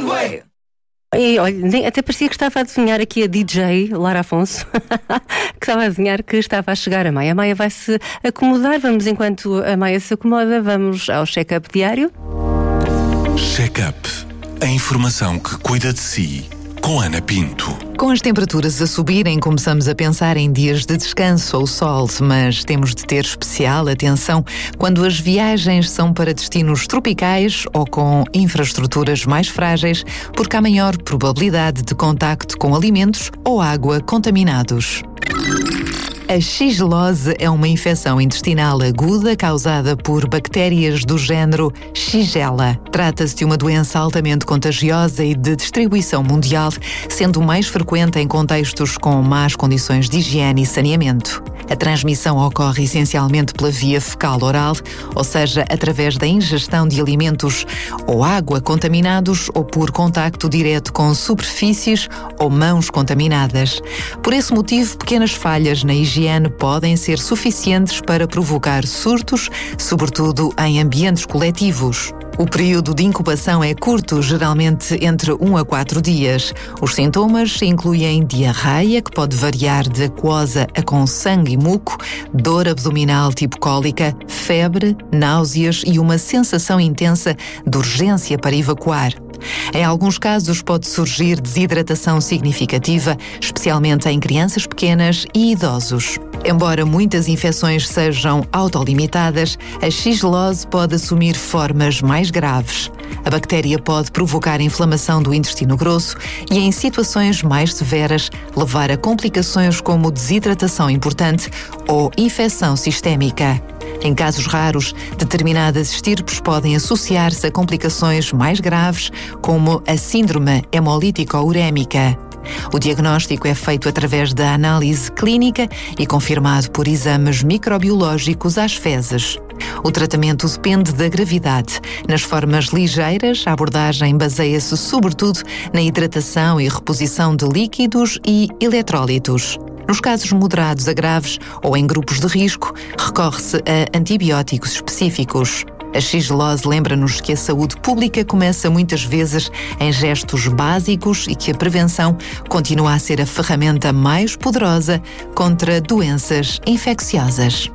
way. E olha, até parecia que estava a adivinhar aqui a DJ Lara Afonso, que estava a adivinhar que estava a chegar a Maia. A Maia vai se acomodar. Vamos, enquanto a Maia se acomoda, vamos ao check-up diário. Check-up. A informação que cuida de si. Com Ana Pinto. Com as temperaturas a subirem, começamos a pensar em dias de descanso ou sol, mas temos de ter especial atenção quando as viagens são para destinos tropicais ou com infraestruturas mais frágeis, porque há maior probabilidade de contacto com alimentos ou água contaminados. A shigelose é uma infecção intestinal aguda causada por bactérias do género Shigella. Trata-se de uma doença altamente contagiosa e de distribuição mundial, sendo mais frequente em contextos com más condições de higiene e saneamento. A transmissão ocorre essencialmente pela via fecal-oral, ou seja, através da ingestão de alimentos ou água contaminados ou por contacto direto com superfícies ou mãos contaminadas. Por esse motivo, pequenas falhas na higiene podem ser suficientes para provocar surtos, sobretudo em ambientes coletivos. O período de incubação é curto, geralmente entre 1 a 4 dias. Os sintomas incluem diarreia, que pode variar de aquosa a com sangue e muco, dor abdominal tipo cólica, febre, náuseas e uma sensação intensa de urgência para evacuar. Em alguns casos pode surgir desidratação significativa, especialmente em crianças pequenas e idosos. Embora muitas infecções sejam autolimitadas, a shigelose pode assumir formas mais graves. A bactéria pode provocar inflamação do intestino grosso e, em situações mais severas, levar a complicações como desidratação importante ou infecção sistémica. Em casos raros, determinadas estirpes podem associar-se a complicações mais graves, como a síndrome hemolítico-urémica. O diagnóstico é feito através da análise clínica e confirmado por exames microbiológicos às fezes. O tratamento depende da gravidade. Nas formas ligeiras, a abordagem baseia-se sobretudo na hidratação e reposição de líquidos e eletrólitos. Nos casos moderados a graves ou em grupos de risco, recorre-se a antibióticos específicos. A shigelose lembra-nos que a saúde pública começa muitas vezes em gestos básicos e que a prevenção continua a ser a ferramenta mais poderosa contra doenças infecciosas.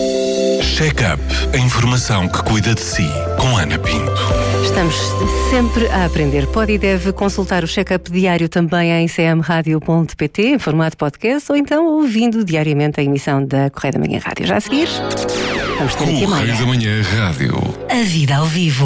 Check-up. A informação que cuida de si. Com Ana Pinto. Estamos sempre a aprender. Pode e deve consultar o check-up diário também em cmradio.pt, em formato podcast, ou então ouvindo diariamente a emissão da Correio da Manhã Rádio. Já a seguir, vamos ter aqui a Maia. Correio da Manhã Rádio. A vida ao vivo.